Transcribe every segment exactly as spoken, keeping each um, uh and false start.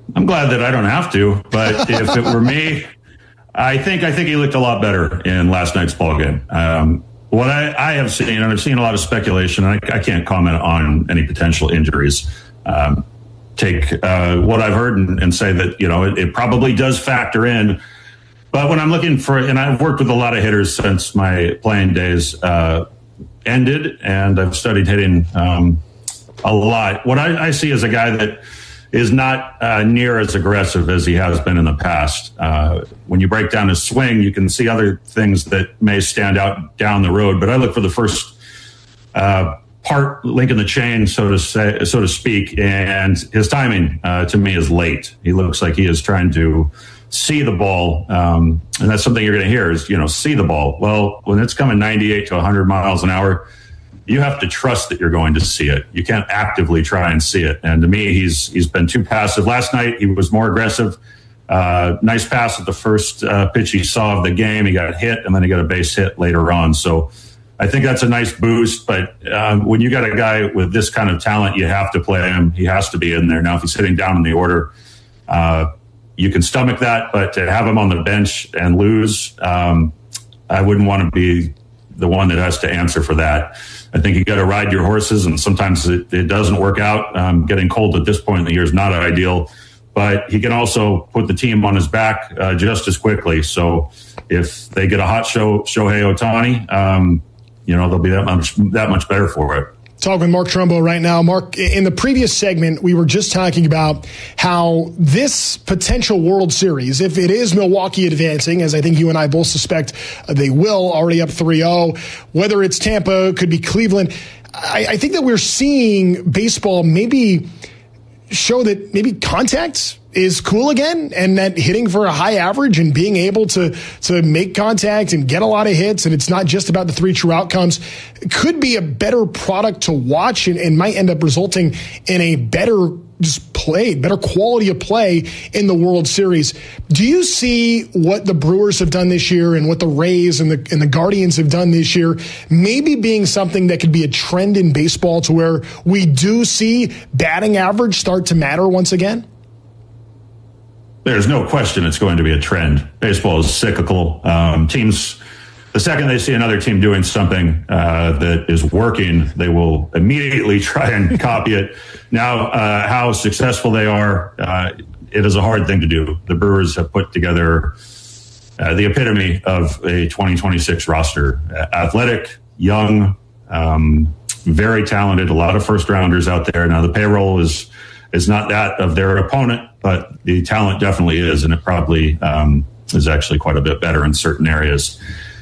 I'm glad that I don't have to, but if it were me, I think I think he looked a lot better in last night's ball game. Um, what I, I have seen, and I've seen a lot of speculation, I, I can't comment on any potential injuries. Um, take uh, what I've heard and, and say that, you know, it, it probably does factor in. But when I'm looking for, and I've worked with a lot of hitters since my playing days uh, ended, and I've studied hitting um, a lot. What I, I see is a guy that is not uh, near as aggressive as he has been in the past. Uh, when you break down his swing, you can see other things that may stand out down the road. But I look for the first uh, part, link in the chain, so to say, so to speak. And his timing, uh, to me, is late. He looks like he is trying to see the ball, um, and that's something you're going to hear is, you know, see the ball. Well, when it's coming ninety-eight to one hundred miles an hour, you have to trust that you're going to see it. You can't actively try and see it. And to me, he's he's been too passive. Last night, he was more aggressive. Uh, nice pass at the first uh, pitch he saw of the game. He got hit, and then he got a base hit later on. So I think that's a nice boost. But uh, when you got a guy with this kind of talent, you have to play him. He has to be in there. Now, if he's sitting down in the order, uh, you can stomach that. But to have him on the bench and lose, um, I wouldn't want to be the one that has to answer for that. I think you got to ride your horses, and sometimes it, it doesn't work out. Um, getting cold at this point in the year is not ideal, but he can also put the team on his back uh, just as quickly. So if they get a hot show, Shohei Ohtani, um, you know, they'll be that much that much better for it. Talking with Mark Trumbo right now. Mark, in the previous segment, we were just talking about how this potential World Series, if it is Milwaukee advancing, as I think you and I both suspect they will, already up three oh, whether it's Tampa, could be Cleveland, I, I think that we're seeing baseball maybe show that maybe contact is cool again, and that hitting for a high average and being able to to make contact and get a lot of hits, and it's not just about the three true outcomes, could be a better product to watch and, and might end up resulting in a better just play, better quality of play in the World Series. Do you see what the Brewers have done this year and what the Rays and the and the Guardians have done this year maybe being something that could be a trend in baseball to where we do see batting average start to matter once again? There's no question it's going to be a trend. Baseball is cyclical. Um, teams, the second they see another team doing something uh, that is working, they will immediately try and copy it. Now, uh, how successful they are, uh, it is a hard thing to do. The Brewers have put together uh, the epitome of a twenty twenty-six roster. Uh, athletic, young, um, very talented, a lot of first-rounders out there. Now, the payroll is is not that of their opponent, but the talent definitely is, and it probably um, is actually quite a bit better in certain areas.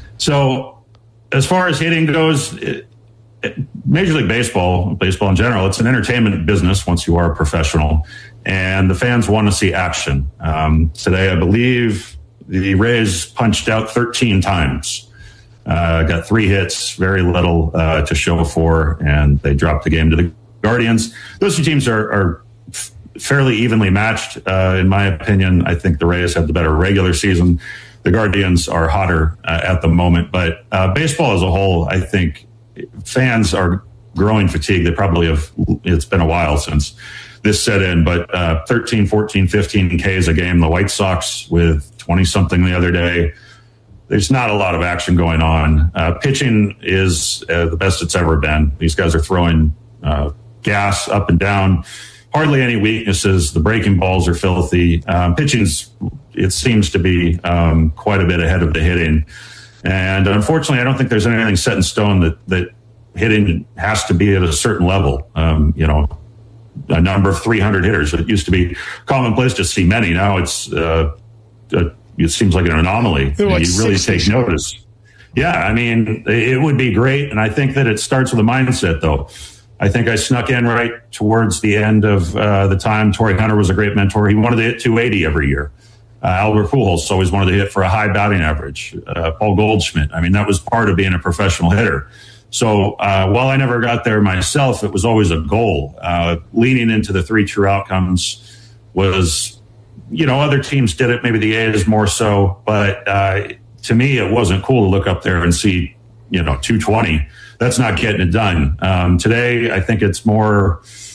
So as far as hitting goes, it, it, Major League Baseball, baseball in general, it's an entertainment business once you are a professional, and the fans want to see action. Um, today, I believe the Rays punched out thirteen times, uh, got three hits, very little uh, to show for, and they dropped the game to the Guardians. Those two teams are, are fairly evenly matched, uh, in my opinion. I think the Rays have the better regular season. The Guardians are hotter uh, at the moment. But uh, baseball as a whole, I think fans are growing fatigued. They probably have. It's been a while since this set in, but uh, thirteen, fourteen, fifteen Ks a game. The White Sox with twenty-something the other day. There's not a lot of action going on. Uh, pitching is uh, the best it's ever been. These guys are throwing uh, gas up and down. Hardly any weaknesses. The breaking balls are filthy. Um, pitching's, it seems to be um, quite a bit ahead of the hitting. And unfortunately, I don't think there's anything set in stone that, that hitting has to be at a certain level. Um, you know, a number of three hundred hitters. It used to be commonplace to see many. Now it's, uh, uh, it seems like an anomaly. Like you really take notice. Yeah, I mean, it would be great. And I think that it starts with a mindset, though. I think I snuck in right towards the end of uh, the time. Torrey Hunter was a great mentor. He wanted to hit two eighty every year. Uh, Albert Pujols always wanted to hit for a high batting average. Uh, Paul Goldschmidt. I mean, that was part of being a professional hitter. So uh, while I never got there myself, it was always a goal. Uh, leaning into the three true outcomes was, you know, other teams did it. Maybe the A's more so. But uh, to me, it wasn't cool to look up there and see, you know, two twenty. That's not getting it done. Um, today, I think it's more,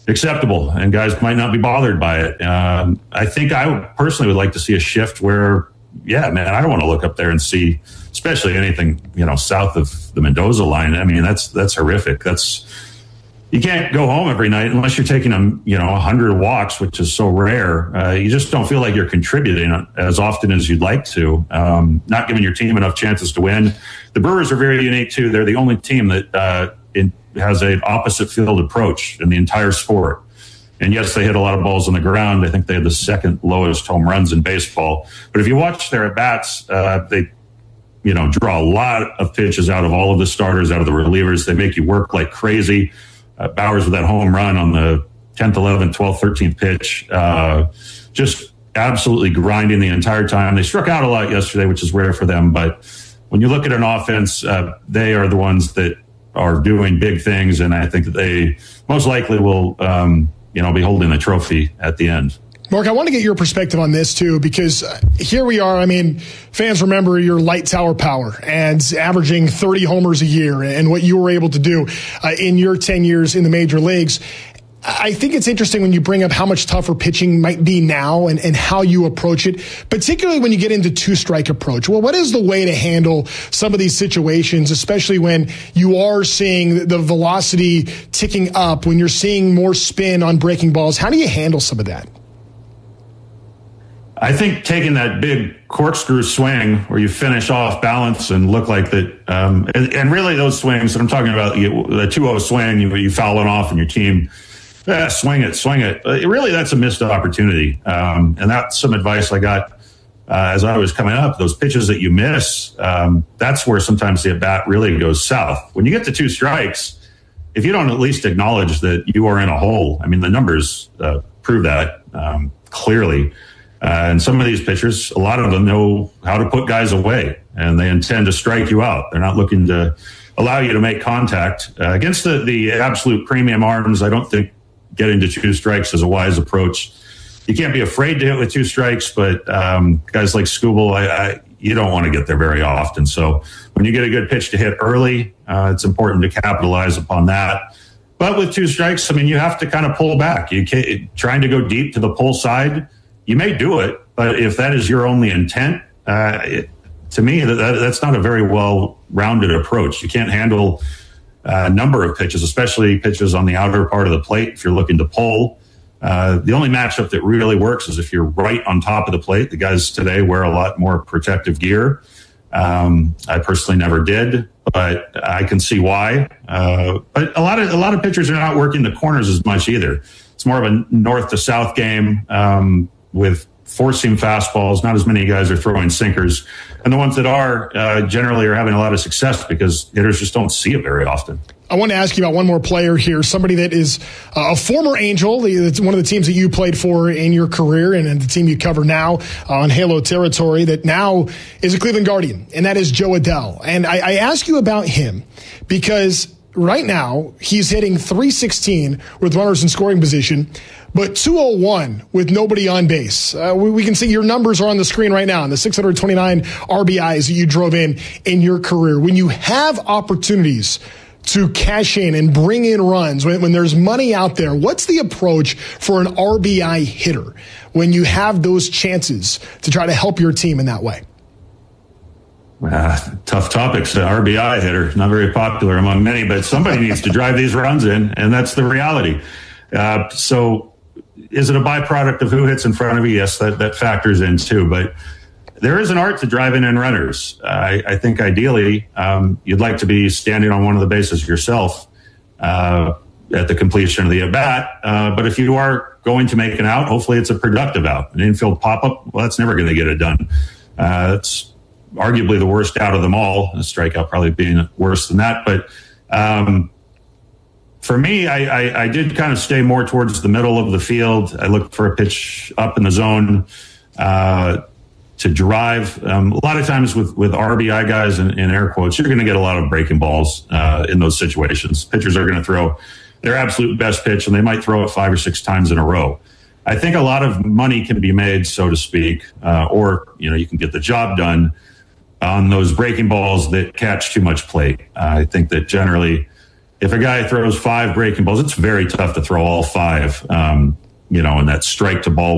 acceptable, and guys might not be bothered by it. Um, I think I personally would like to see a shift where, yeah, man, I don't want to look up there and see, especially anything, you know, south of the Mendoza line. I mean, that's that's horrific. That's you can't go home every night unless you're taking them, you know, a hundred walks, which is so rare. Uh, you just don't feel like you're contributing as often as you'd like to. Um, not giving your team enough chances to win. The Brewers are very unique too. They're the only team that uh, in, has an opposite field approach in the entire sport. And yes, they hit a lot of balls on the ground. I think they had the second lowest home runs in baseball. But if you watch their at-bats, uh, they, you know, draw a lot of pitches out of all of the starters, out of the relievers. They make you work like crazy. Uh, Bowers with that home run on the tenth, eleventh, twelfth, thirteenth pitch, uh, just absolutely grinding the entire time. They struck out a lot yesterday, which is rare for them. But when you look at an offense, uh, they are the ones that are doing big things. And I think that they most likely will, um, you know, be holding the trophy at the end. Mark, I want to get your perspective on this, too, because here we are. I mean, fans remember your light tower power and averaging thirty homers a year and what you were able to do uh, in your ten years in the major leagues. I think it's interesting when you bring up how much tougher pitching might be now and, and how you approach it, particularly when you get into two-strike approach. Well, what is the way to handle some of these situations, especially when you are seeing the velocity ticking up, when you're seeing more spin on breaking balls? How do you handle some of that? I think taking that big corkscrew swing where you finish off balance and look like that, um, and, and really those swings that I'm talking about, you, the two oh swing, you, you fouling off and your team, eh, swing it, swing it. Uh, really, that's a missed opportunity. Um, and that's some advice I got uh, as I was coming up. Those pitches that you miss, um, that's where sometimes the at-bat really goes south. When you get to two strikes, if you don't at least acknowledge that you are in a hole, I mean, the numbers uh, prove that um, clearly. Uh, and some of these pitchers, a lot of them know how to put guys away, and they intend to strike you out. They're not looking to allow you to make contact. Uh, against the, the absolute premium arms, I don't think getting to two strikes is a wise approach. You can't be afraid to hit with two strikes, but um, guys like Skubal, I, I, you don't want to get there very often. So when you get a good pitch to hit early, uh, it's important to capitalize upon that. But with two strikes, I mean, you have to kind of pull back. You can't, trying to go deep to the pull side, you may do it, but if that is your only intent, uh, it, to me, that, that's not a very well-rounded approach. You can't handle a number of pitches, especially pitches on the outer part of the plate if you're looking to pull. Uh, the only matchup that really works is if you're right on top of the plate. The guys today wear a lot more protective gear. Um, I personally never did, but I can see why. Uh, but a lot of a lot of pitchers are not working the corners as much either. It's more of a north to south game. Um, with four-seam fastballs. Not as many guys are throwing sinkers. And the ones that are uh, generally are having a lot of success because hitters just don't see it very often. I want to ask you about one more player here, somebody that is uh, a former Angel. It's one of the teams that you played for in your career and, and the team you cover now on Halo territory that now is a Cleveland Guardian, and that is Jo Adell. And I, I ask you about him because right now he's hitting three sixteen with runners in scoring position, but two oh one with nobody on base. Uh, we, we can see your numbers are on the screen right now, and the six hundred twenty-nine R B Is that you drove in in your career. When you have opportunities to cash in and bring in runs, when, when there's money out there, what's the approach for an R B I hitter when you have those chances to try to help your team in that way? Uh, tough topics. The R B I hitter, not very popular among many, but somebody needs to drive these runs in, and that's the reality. Uh, so is it a byproduct of who hits in front of you? Yes, that, that factors in too, but there is an art to driving in runners. Uh, I, I think ideally um, you'd like to be standing on one of the bases yourself uh, at the completion of the at-bat, uh, but if you are going to make an out, hopefully it's a productive out. An infield pop-up, well, that's never going to get it done. Uh, it's arguably the worst out of them all, a strikeout probably being worse than that. But um, for me, I, I, I did kind of stay more towards the middle of the field. I looked for a pitch up in the zone uh, to drive. Um, a lot of times with, with R B I guys in, in air quotes, you're going to get a lot of breaking balls uh, in those situations. Pitchers are going to throw their absolute best pitch, and they might throw it five or six times in a row. I think a lot of money can be made, so to speak, uh, or you know you can get the job done on those breaking balls that catch too much plate. Uh, I think that generally if a guy throws five breaking balls, it's very tough to throw all five, um, you know, and that strike to ball